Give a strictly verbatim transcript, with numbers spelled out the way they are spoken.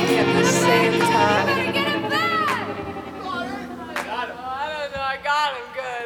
at the same time. I don't know, I got him good.